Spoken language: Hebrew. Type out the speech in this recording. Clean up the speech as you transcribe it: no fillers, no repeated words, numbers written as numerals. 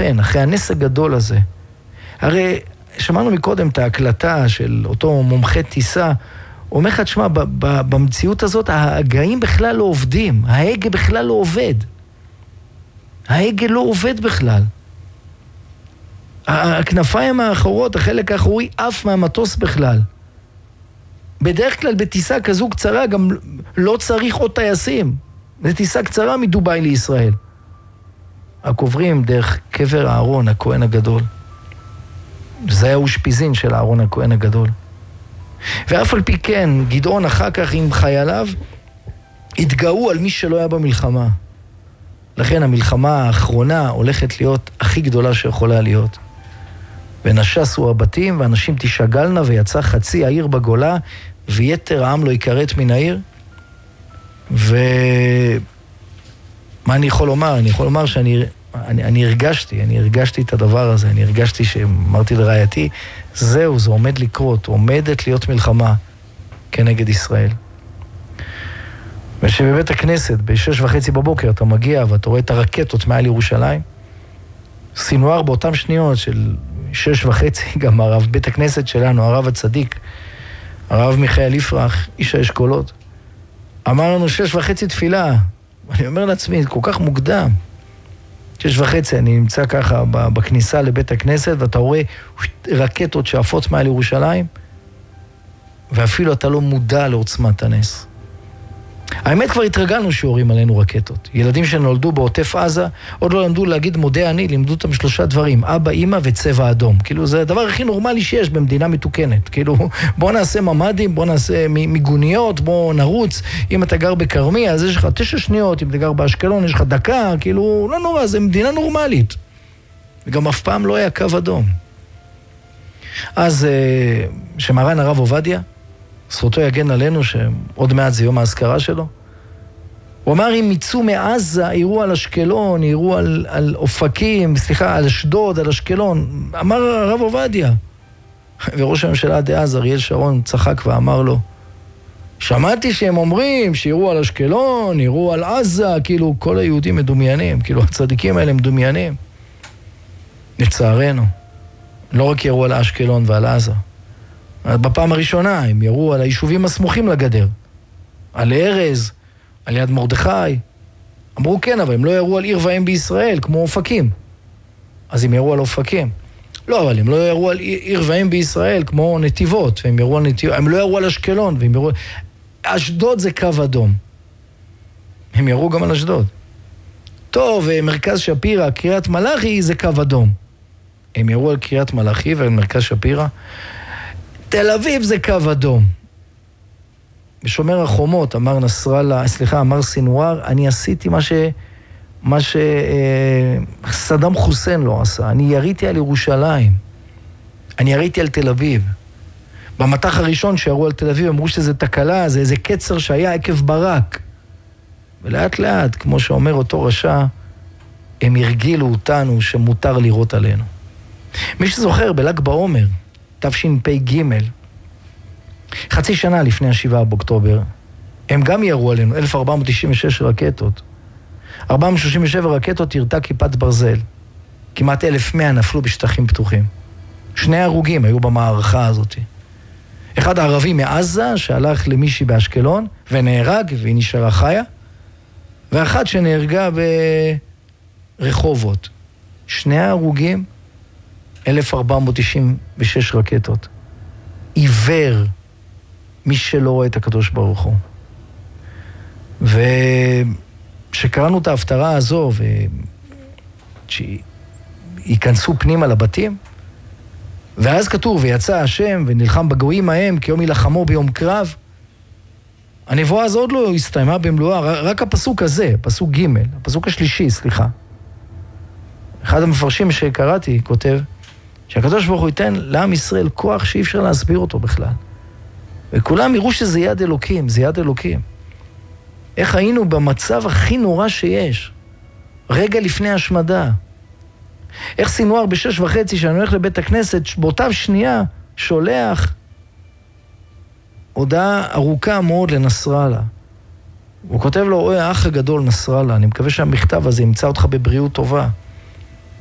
ייתכן, אחרי הנס הגדול הזה? הרי שמענו מקודם את ההקלטה של אותו מומחה טיסה, הוא אומר לך, תשמע, במציאות הזאת ההגאים בכלל לא עובדים, ההגה בכלל לא עובד. ההגה לא עובד בכלל. הכנפיים האחורות, החלק האחורי, אף מהמטוס בכלל. בדרך כלל בטיסה כזו קצרה גם לא צריך עוד טייסים. זו טיסה קצרה מדובאי לישראל. רק עוברים דרך קבר אהרון הכהן הגדול. זה היה אושפיזין של אהרון הכהן הגדול. ואף על פי כן, גדעון אחר כך עם חייליו התגאו על מי שלא היה במלחמה. לכן המלחמה האחרונה הולכת להיות הכי גדולה שיכולה להיות. ונשסו הבתים, ואנשים תשגלנה, ויצא חצי העיר בגולה, ויתר העם לא יקראת מן העיר. ומה אני יכול לומר? אני יכול לומר שאני הרגשתי את הדבר הזה, אני הרגשתי שאמרתי לרעייתי, זהו, זה עומד לקרות, עומדת להיות מלחמה כנגד ישראל. ושבבית הכנסת, ב6:30 בבוקר, אתה מגיע ואתה רואה את הרקטות מעל ירושלים, סינואר באותם שניות של 6:30, גם הרב בית הכנסת שלנו, הרב הצדיק, הרב מיכאל יפרח, איש האשכולות, אמר לנו 6:30 תפילה. אני אומר לעצמי, כל כך מוקדם. 6:30, אני נמצא ככה בכניסה לבית הכנסת, ואתה רואה רקטות שעפות מעל ירושלים, ואפילו אתה לא מודע לעוצמת הנס. האמת, כבר התרגלנו שיורים עלינו רקטות. ילדים שנולדו בעוטף עזה, עוד לא למדו להגיד מודה אני, לימדו אותם 3 דברים, אבא, אמא וצבע אדום. כאילו, זה הדבר הכי נורמלי שיש במדינה מתוקנת. כאילו, בוא נעשה ממדים, בוא נעשה מיגוניות, בוא נרוץ. אם אתה גר בקרמי, אז יש לך 9 שניות, אם אתה גר באשקלון, יש לך דקה, כאילו, לא נורא, זה מדינה נורמלית. וגם אף פעם לא היה קו אדום. אז, שמרן הרב עובדיה, זכותו יגן עלינו, שעוד מעט זה יום ההזכרה שלו. הוא אמר, אם יצאו מעזה, יראו על אשקלון, יראו על אופקים, סליחה, על אשדוד, על אשקלון. אמר הרב עובדיה. וראש הממשלה דאז, אריאל שרון, צחק ואמר לו, שמעתי שהם אומרים שיראו על אשקלון, יראו על עזה, כאילו כל היהודים מדומיינים, כאילו הצדיקים האלה מדומיינים. לצערנו, לא רק יראו על אשקלון ועל עזה. בפעם הראשונה הם יראו על היישובים הסמוכים לגדר, על ארז, על יד מרדכי. אמרו כן, אבל הם לא יראו על עיר ואם בישראל, כמו אופקים. אז הם יראו על אופקים. לא, אבל הם לא יראו על עיר ואם בישראל, כמו נתיבות, והם יראו על נתיבות, הם לא יראו על אשקלון, והם יראו... אשדוד זה קו אדום. הם יראו גם על אשדוד. טוב, מרכז שפירא, קריית מלאכי, זה קו אדום. הם יראו על קריית מלאכי ועל מרכז שפירא. תל אביב זה קו אדום. בשומר החומות, אמר נסראללה, סליחה, אמר סינואר, אני עשיתי מה שסדאם חוסיין לא עשה. אני יריתי על ירושלים. אני יריתי על תל אביב. במטח הראשון שירו על תל אביב, אמרו שזה תקלה, זה איזה קצר שהיה עקב ברק. ולאט לאט, כמו שאומר אותו רשע, הם הרגילו אותנו שמותר לירות עלינו. מי שזוכר, בל"ג בעומר, תשפ"ג, חצי שנה לפני 7 באוקטובר, הם גם ירו עלינו 1496 רקטות. 437 רקטות ירתה כיפת ברזל. כמעט 1100 נפלו בשטחים פתוחים. 2 הרוגים היו במערכה הזאת. אחד הערבי מעזה שהלך למישהי באשקלון ונהרג והיא נשארה חיה, ואחד שנהרגה ברחובות. 2 הרוגים, 1496 רקטות. עיוור מי שלא רואה את הקדוש ברוך הוא. ושקראנו את ההפטרה הזו שיכנסו פנימה לבתים, ואז כתוב, ויצא השם ונלחם בגויים ההם כיום ילחמו ביום קרב. הנבואה הזו עוד לא הסתיימה במלואה, רק הפסוק הזה, פסוק ג', הפסוק השלישי, סליחה. אחד המפרשים שקראתי כותב, שהקדוש ברוך הוא ייתן לעם ישראל כוח שאי אפשר להסביר אותו בכלל. וכולם יראו שזה יד אלוקים, זה יד אלוקים. איך היינו במצב הכי נורא שיש, רגע לפני השמדה. איך סינואר ב6:30 שאני הולך לבית הכנסת, באותה שנייה שולח הודעה ארוכה מאוד לנסראללה. הוא כותב לו, אוי, האח הגדול נסראללה, אני מקווה שהמכתב הזה ימצא אותך בבריאות טובה.